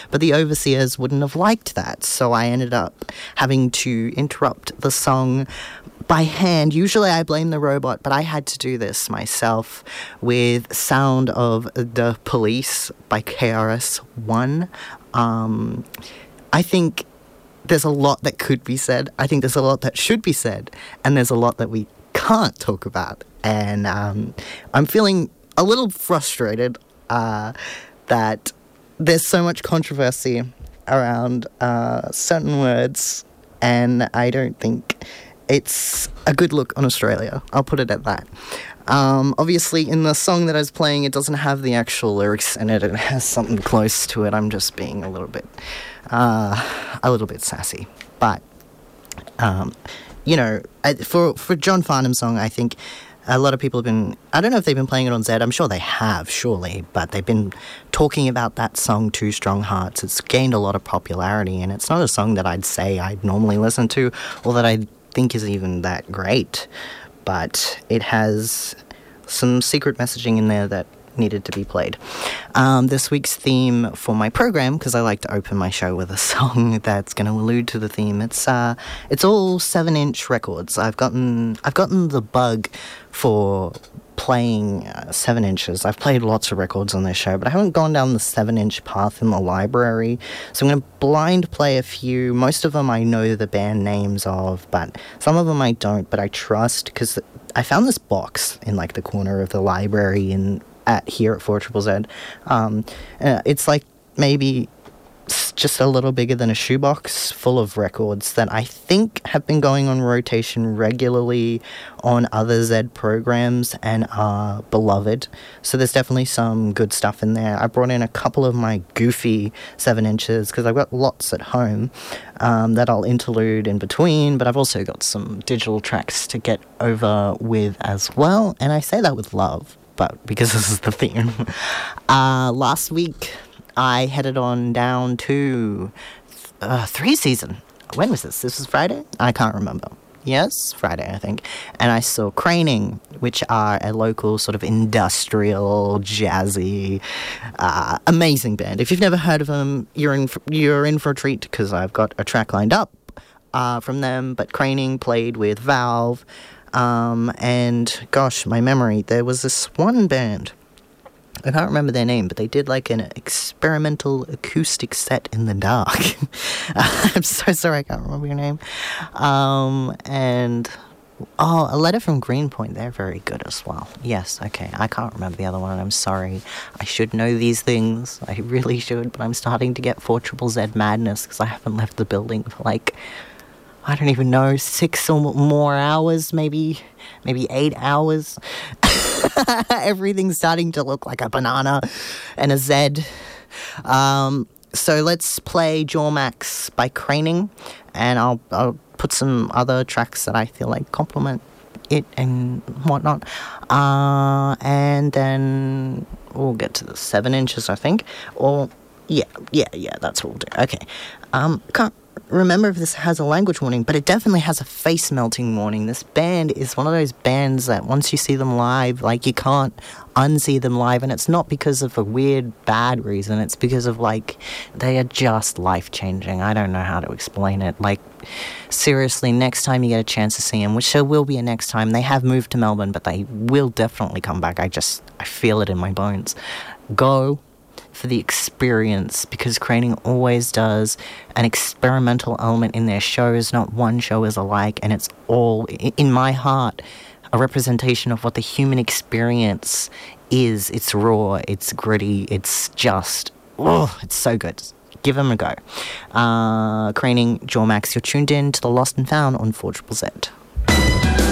but the overseers wouldn't have liked that, so I ended up having to interrupt the song by hand. Usually I blame the robot, but I had to do this myself with Sound of the Police by KRS-One. I think there's a lot that could be said. I think there's a lot that should be said, and there's a lot that we can't talk about. And I'm feeling a little frustrated that there's so much controversy around certain words, and I don't think it's a good look on Australia. I'll put it at that. Obviously, in the song that I was playing, it doesn't have the actual lyrics in it. It has something close to it. I'm just being a little bit sassy. But, for John Farnham's song, I think a lot of people have been, I don't know if they've been playing it on Z, I'm sure they have, surely, but they've been talking about that song, Two Strong Hearts. It's gained a lot of popularity, and it's not a song that I'd say I'd normally listen to, or that I think is even that great, but it has some secret messaging in there that needed to be played. This week's theme for my program, because I like to open my show with a song that's going to allude to the theme, it's all 7-inch records. I've gotten the bug for playing 7 inches. I've played lots of records on this show, but I haven't gone down the 7-inch path in the library, so I'm going to blind play a few. Most of them I know the band names of, but some of them I don't, but I trust, because I found this box in like the corner of the library here at 4ZZZ. It's like maybe just a little bigger than a shoebox, full of records that I think have been going on rotation regularly on other Z programs and are beloved. So there's definitely some good stuff in there. I brought in a couple of my goofy 7 inches because I've got lots at home that I'll interlude in between, but I've also got some digital tracks to get over with as well, and I say that with love, but because this is the theme. Last week I headed on down to 3 Season. When was this? This was Friday? I can't remember. Yes, Friday, I think. And I saw Craning, which are a local sort of industrial, jazzy, amazing band. If you've never heard of them, you're in for a treat, because I've got a track lined up from them. But Craning played with Valve, and gosh, my memory, there was this one band, I can't remember their name, but they did like an experimental acoustic set in the dark. I'm so sorry, I can't remember your name. A Letter from Greenpoint, they're very good as well. Yes, okay, I can't remember the other one, I'm sorry. I should know these things, I really should, but I'm starting to get 4ZZZ madness because I haven't left the building for like, I don't even know, 6 or more hours, maybe 8 hours. Everything's starting to look like a banana and a Z. So let's play Jawmax by Craning, and I'll put some other tracks that I feel like complement it and whatnot. And then we'll get to the 7 inches, I think. Or yeah, that's what we'll do. Okay. Can't remember if this has a language warning, but it definitely has a face melting warning. This band is one of those bands that once you see them live, like, you can't unsee them live, and it's not because of a weird bad reason, it's because of, like, they are just life-changing. I don't know how to explain it. Like, seriously, next time you get a chance to see them, which there will be a next time, they have moved to Melbourne, but they will definitely come back. I feel it in my bones. Go for the experience, because Craning always does an experimental element in their shows. Not one show is alike, and it's all, in my heart, a representation of what the human experience is. It's raw, it's gritty, it's just, it's so good. Give them a go. Craning, Jawmax, you're tuned in to The Lost and Found on 4ZZZ.